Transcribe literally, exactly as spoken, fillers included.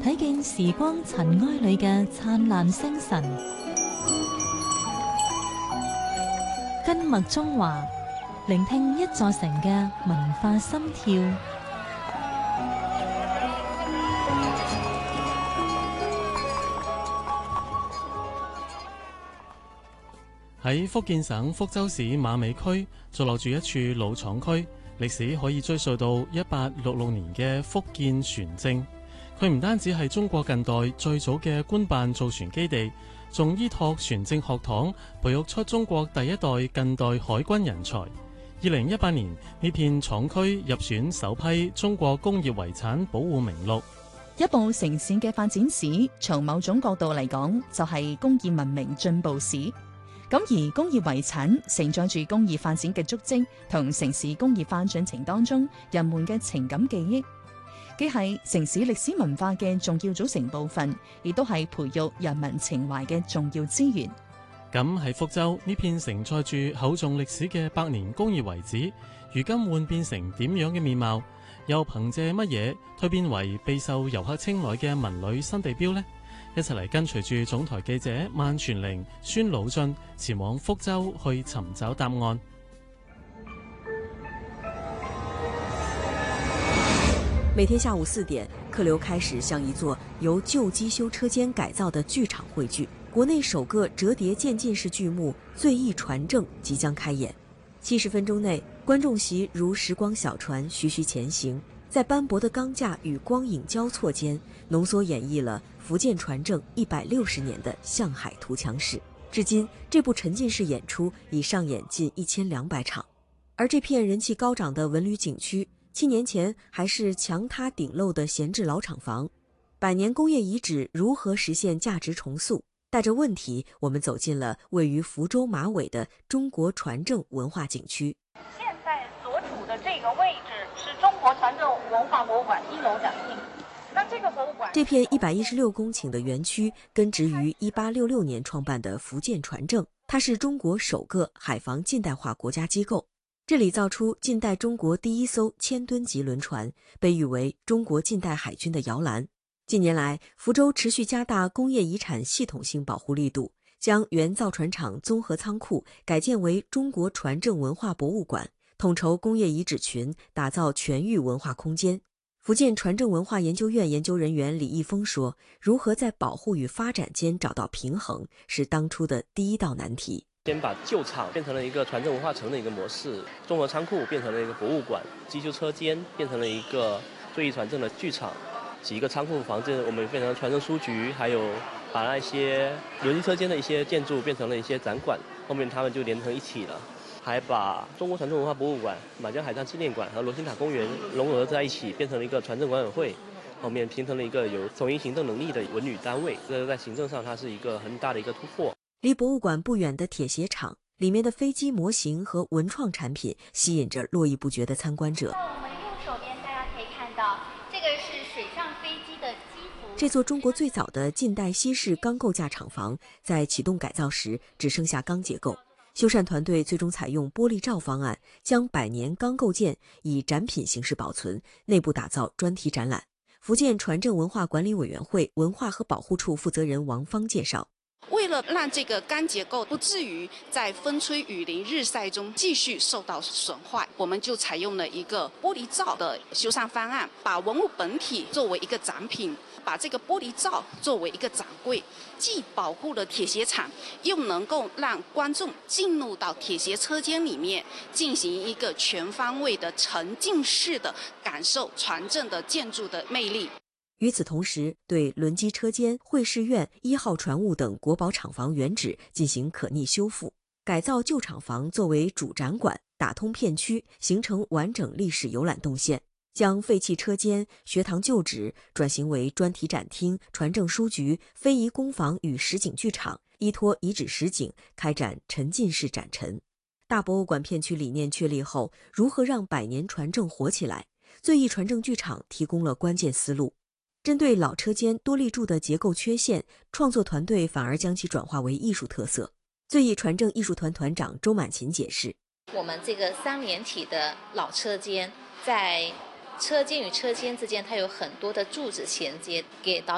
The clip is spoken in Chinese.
睇見時光塵埃裏嘅燦爛星辰。根脈中華，聆聽一座城嘅文化心跳。 喺福建省福州市馬尾區坐落住一處老廠區，歷史可以追溯到一八六六年嘅福建船政。佢唔單止係中國近代最早嘅官辦造船基地，仲依託船政學堂培育出中國第一代近代海軍人才。二零一八年呢片廠區入選首批中國工業遺產保護名錄。 一部城市嘅發展史，從某種角度嚟講，就係工業文明進步史。咁而工業遺產承載住工業發展嘅足跡，同城市工業化進程當中人們嘅情感記憶，既係城市歷史文化嘅重要組成部分，亦都係培育人民情懷嘅重要資源。 咁喺福州呢片承載住厚重歷史嘅百年工業遺址，如今換變成點樣嘅面貌？又憑借乜嘢蛻變為備受遊客青睞嘅文旅新地標呢？一齊嚟跟隨住總台記者萬全玲、孫魯俊前往福州去尋找答案。 每天下午四點，客流開始向一座由舊機修車間改造的劇場匯聚。國內首個折疊漸進式劇目《醉意傳證》即將開演。七十分鐘內，觀眾席如時光小船徐徐前行，在斑駁的鋼架與光影交錯間，濃縮演繹了福建傳政一百六十年的向海圖強史。至今，這部沉浸式演出已上演近一千兩百場。而這片人氣高漲的文旅景區，七年前還是牆塌頂漏的閒置老廠房。百年工業遺址如何實現價值重塑？帶着問題，我們走進了位於福州馬尾的中國傳政文化景區。 現在所處的這個位置是中國傳政文化博物館一樓展廳。那這個博物館， 這片一百一十六公頃的園區根植於一八六六年創辦的福建傳政，它是中國首個海防近代化國家機構。這裡造出近代中國第一艘千噸級輪船，被譽為中國近代海軍的搖籃。近年來，福州持續加大工業遺產系統性保護力度，將原造船廠綜合倉庫改建為中國傳政文化博物館，統籌工業遺址群，打造全域文化空間。福建傳政文化研究院研究人員李義峰說，如何在保護與發展間找到平衡，是當初的第一道難題。 先把舊廠變成了一個傳政文化城的一個模式，綜合倉庫變成了一個博物館，機修車間變成了一個醉意傳政的劇場。幾個倉庫房間，我們變成傳政書局，還有把那些郵機車間的一些建築變成了一些展館，後面他們就連成一起了。還把中國傳政文化博物館、滿江海上紀念館和羅星塔公園融合在一起，變成了一個傳政管委會，後面形成了一個有總營行政能力的文旅單位。這在行政上，它是一個很大的一個突破。 離博物館不遠的鐵鞋廠，裡面的飛機模型和文創產品吸引着絡繹不絕的參觀者。 我們右手邊大家可以看到，這個是水上飛機的機服。 這座中國最早的近代西式鋼構架廠房，在啟動改造時只剩下鋼結構。修繕團隊最終採用玻璃罩方案，將百年鋼構件以展品形式保存，內部打造專題展覽。福建傳政文化管理委員會文化和保護處負責人王芳介紹， 為了讓這個鋼結構不至於在風吹雨淋日曬中繼續受到損壞，我們就採用了一個玻璃罩的修繕方案，把文物本體作為一個展品，把這個玻璃罩作為一個展櫃，既保護了鐵鞋廠，又能夠讓觀眾進入到鐵鞋車間裡面，進行一個全方位的沉浸式的感受傳政的建築的魅力。 與此同時，對輪機車間、會試院、一號船塢等國寶廠房原址進行可逆修復，改造舊廠房作為主展館，打通片區，形成完整歷史遊覽動線。將廢棄車間、學堂舊址轉型為專題展廳、傳政書局、非遺工坊與實景劇場，依託遺址實景開展沉浸式展陳。大博物館片區理念確立後，如何讓百年傳政活起來？醉意傳政劇場提供了關鍵思路。針對老車間多立柱的結構缺陷，創作團隊反而將其轉化為藝術特色。醉意傳政藝術團團長周滿琴解釋： 我們這個三連體的老車間，在車間與車間之間，它有很多的柱子銜接，給導